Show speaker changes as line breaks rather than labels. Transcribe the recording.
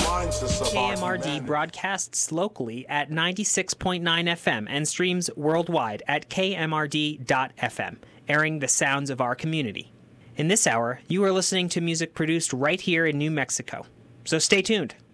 reminds us of our
KMRD
humanity.
broadcasts locally at 96.9 FM and streams worldwide at kmrd.fm, airing the sounds of our community. In this hour, you are listening to music produced right here in New Mexico. So stay tuned.